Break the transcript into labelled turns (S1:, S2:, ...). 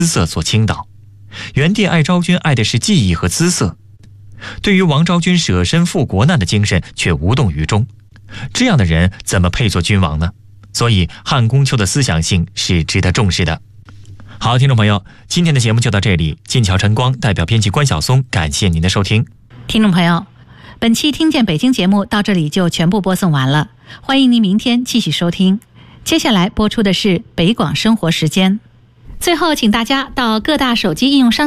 S1: 姿色所倾倒。元帝爱昭君爱的是技艺和姿色，对于王昭君舍身赴国难的精神却无动于衷。这样的人怎么配做君王呢？所以汉宫秋的思想性是值得重视的。好，听众朋友，今天的节目就到这里。晋桥晨光代表编辑关晓松，感谢您的收听。
S2: 听众朋友，本期听见北京节目到这里就全部播送完了，欢迎您明天继续收听。接下来播出的是北广生活时间。最后请大家到各大手机应用商